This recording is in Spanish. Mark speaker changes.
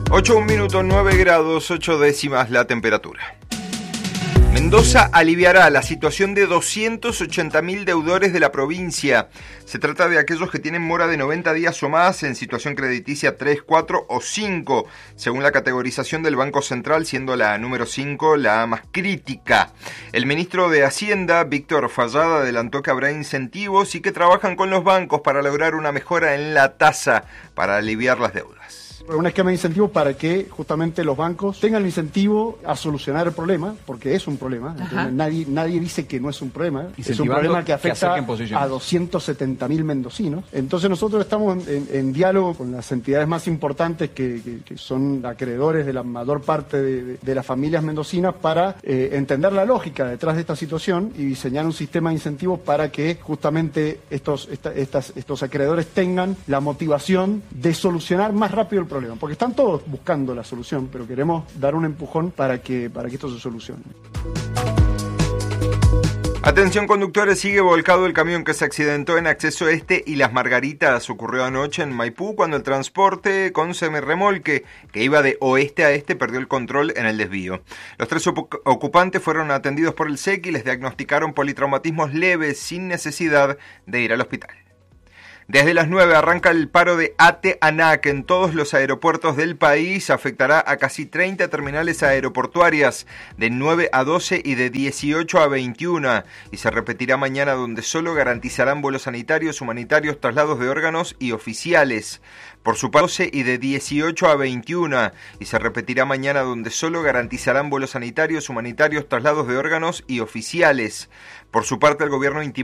Speaker 1: 8, 1 minuto, 9 grados, 8 décimas la temperatura. Mendoza aliviará la situación de 280.000 deudores de la provincia. Se trata de aquellos que tienen mora de 90 días o más en situación crediticia 3, 4 o 5, según la categorización del Banco Central, siendo la número 5 la más crítica. El ministro de Hacienda, Víctor Fallada, adelantó que habrá incentivos y que trabajan con los bancos para lograr una mejora en la tasa para aliviar las deudas.
Speaker 2: Un esquema de incentivos para que justamente los bancos tengan el incentivo a solucionar el problema, porque es un problema. Nadie dice que no es un problema. Es un problema que afecta a 270.000 mendocinos. Entonces nosotros estamos en diálogo con las entidades más importantes que son acreedores de la mayor parte de las familias mendocinas para entender la lógica detrás de esta situación y diseñar un sistema de incentivos para que justamente estos acreedores tengan la motivación de solucionar más rápido el problema. Porque están todos buscando la solución, pero queremos dar un empujón para que esto se solucione.
Speaker 1: Atención conductores, sigue volcado el camión que se accidentó en Acceso Este y Las Margaritas. Ocurrió anoche en Maipú cuando el transporte con semirremolque que iba de oeste a este perdió el control en el desvío. Los 3 ocupantes fueron atendidos por el SEC y les diagnosticaron politraumatismos leves sin necesidad de ir al hospital. Desde las 9 arranca el paro de ATE-ANAC en todos los aeropuertos del país. Afectará a casi 30 terminales aeroportuarias de 9 a 12 y de 18 a 21. Y se repetirá mañana, donde solo garantizarán vuelos sanitarios, humanitarios, traslados de órganos y oficiales. Por su parte, 12 y de 18 a 21. Y se repetirá mañana, donde solo garantizarán vuelos sanitarios, humanitarios, traslados de órganos y oficiales. Por su parte, el gobierno